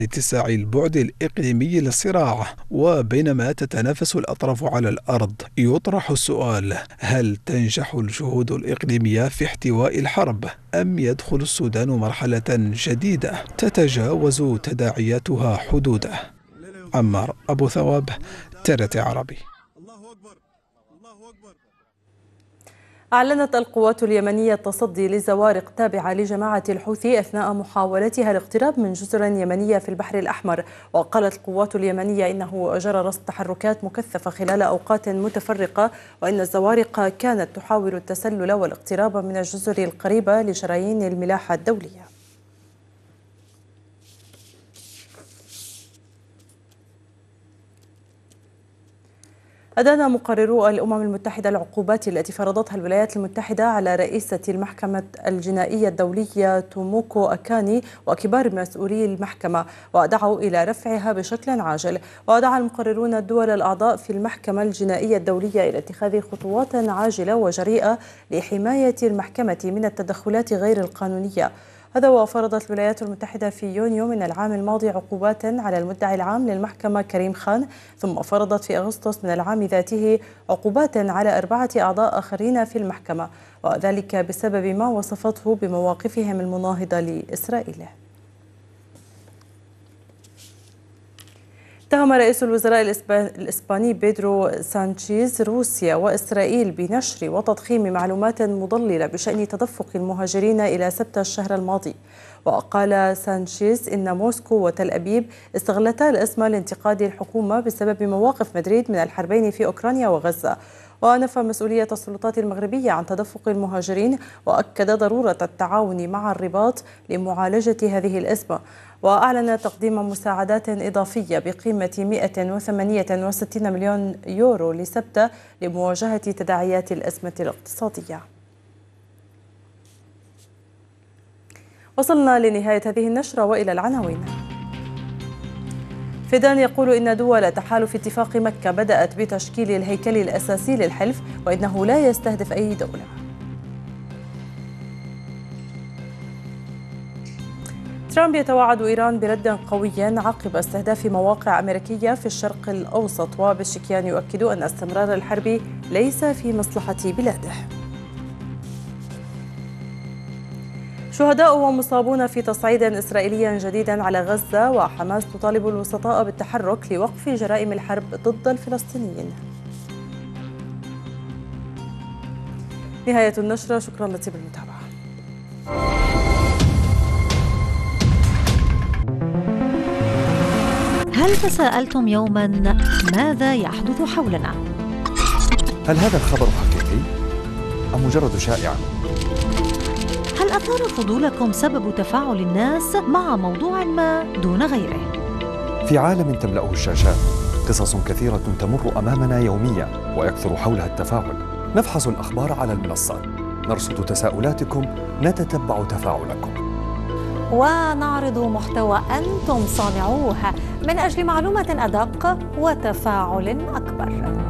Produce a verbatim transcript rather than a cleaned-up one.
لاتساع البعد الإقليمي للصراع. وبينما تتنافس الأطراف على الأرض، يطرح السؤال: هل تنجح الجهود الإقليمية في احتواء الحرب، أم يدخل السودان مرحلة جديدة تتجاوز تداعياتها حدوده؟ عمار أبو ثواب، ترتي عربي. أعلنت القوات اليمنية التصدي لزوارق تابعة لجماعة الحوثي أثناء محاولتها الاقتراب من جزر يمنية في البحر الأحمر. وقالت القوات اليمنية إنه جرى رصد تحركات مكثفة خلال أوقات متفرقة، وإن الزوارق كانت تحاول التسلل والاقتراب من الجزر القريبة لشرايين الملاحة الدولية. أدان مقررو الأمم المتحدة العقوبات التي فرضتها الولايات المتحدة على رئيسة المحكمة الجنائية الدولية توموكو أكاني وكبار مسؤولي المحكمة، ودعوا إلى رفعها بشكل عاجل. ودعا المقررون الدول الأعضاء في المحكمة الجنائية الدولية إلى اتخاذ خطوات عاجلة وجريئة لحماية المحكمة من التدخلات غير القانونية. هذا وفرضت الولايات المتحدة في يونيو من العام الماضي عقوبات على المدعي العام للمحكمة كريم خان، ثم فرضت في أغسطس من العام ذاته عقوبات على أربعة أعضاء آخرين في المحكمة، وذلك بسبب ما وصفته بمواقفهم المناهضة لإسرائيل. اتهم رئيس الوزراء الإسباني بيدرو سانشيز روسيا وإسرائيل بنشر وتضخيم معلومات مضللة بشأن تدفق المهاجرين إلى سبتة الشهر الماضي. وقال سانشيز إن موسكو وتل أبيب استغلتا الأزمة لانتقاد الحكومة بسبب مواقف مدريد من الحربين في أوكرانيا وغزة. ونفى مسؤولية السلطات المغربية عن تدفق المهاجرين، وأكد ضرورة التعاون مع الرباط لمعالجة هذه الأزمة. وأعلن تقديم مساعدات إضافية بقيمة مئة وثمانية وستين مليون يورو لسبتة لمواجهة تداعيات الأزمة الاقتصادية. وصلنا لنهاية هذه النشرة وإلى العناوين. فيدان يقول إن دول تحالف اتفاق مكة بدأت بتشكيل الهيكل الأساسي للحلف، وإنه لا يستهدف أي دولة. ترامب يتوعد إيران برد قوي عقب استهداف مواقع أمريكية في الشرق الأوسط، وبشكيان يؤكد أن استمرار الحرب ليس في مصلحة بلاده. شهداء ومصابون في تصعيد إسرائيلي جديد على غزة، وحماس تطالب الوسطاء بالتحرك لوقف جرائم الحرب ضد الفلسطينيين. نهاية النشرة، شكرا لكم بالمتابعة. هل تساءلتم يوما ماذا يحدث حولنا؟ هل هذا الخبر حقيقي أم مجرد شائعة؟ هل أثار فضولكم سبب تفاعل الناس مع موضوع ما دون غيره؟ في عالم تملأه الشاشات قصص كثيرة تمر أمامنا يوميا ويكثر حولها التفاعل. نفحص الأخبار على المنصات، نرصد تساؤلاتكم، نتتبع تفاعلكم، ونعرض محتوى أنتم صانعوه من أجل معلومة أدق وتفاعل أكبر.